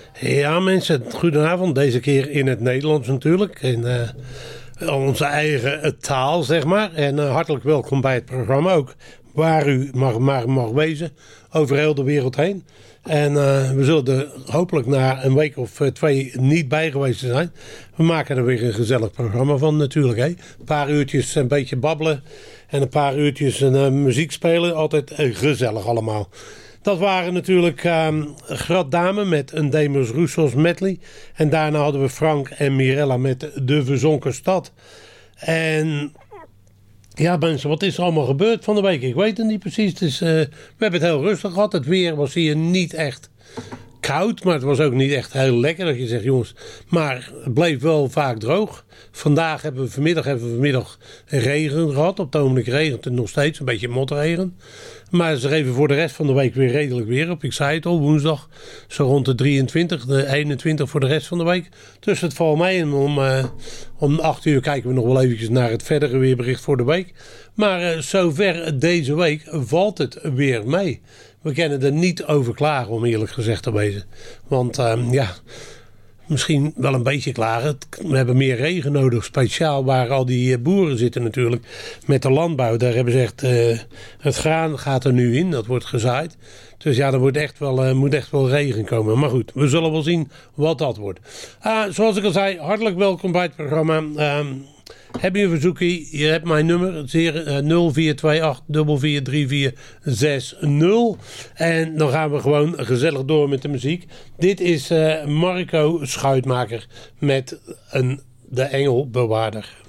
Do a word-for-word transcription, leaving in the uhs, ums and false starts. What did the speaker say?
Ja mensen, goedenavond. Deze keer in het Nederlands natuurlijk. In uh, onze eigen taal, zeg maar. En uh, hartelijk welkom bij het programma ook. Waar u mag, maar mag wezen. Over heel de wereld heen. En uh, we zullen er hopelijk na een week of uh, twee niet bij geweest zijn. We maken er weer een gezellig programma van natuurlijk. Hè? Een paar uurtjes een beetje babbelen. En een paar uurtjes uh, muziek spelen. Altijd uh, gezellig allemaal. Dat waren natuurlijk uh, Grat Dame met een Demis Roussos medley. En daarna hadden we Frank en Mirella met De Verzonken Stad. En ja mensen, wat is er allemaal gebeurd van de week? Ik weet het niet precies. Het is, uh, we hebben het heel rustig gehad. Het weer was hier niet echt koud, maar het was ook niet echt heel lekker. Dat je zegt jongens, maar het bleef wel vaak droog. Vandaag hebben we vanmiddag, hebben we vanmiddag regen gehad. Op het ogenblik regent het nog steeds, een beetje motregen. Maar ze geven voor de rest van de week weer redelijk weer op. Ik zei het al, woensdag zo rond de drieëntwintig, de eenentwintig voor de rest van de week. Dus het valt mee en om, uh, om acht uur kijken we nog wel eventjes naar het verdere weerbericht voor de week. Maar uh, zover deze week valt het weer mee. We kunnen er niet over klagen om eerlijk gezegd te wezen. Want uh, ja, misschien wel een beetje klagen. We hebben meer regen nodig. Speciaal waar al die boeren zitten natuurlijk. Met de landbouw. Daar hebben ze echt, uh, het graan gaat er nu in. Dat wordt gezaaid. Dus ja, er moet echt wel, uh, moet echt wel regen komen. Maar goed, we zullen wel zien wat dat wordt. Uh, zoals ik al zei, hartelijk welkom bij het programma. Uh, Heb je een verzoekje? Je hebt mijn nummer nul vier twee acht vier vier drie vier zes nul. En dan gaan we gewoon gezellig door met de muziek. Dit is uh, Marco Schuitmaker met een, De Engelbewaarder.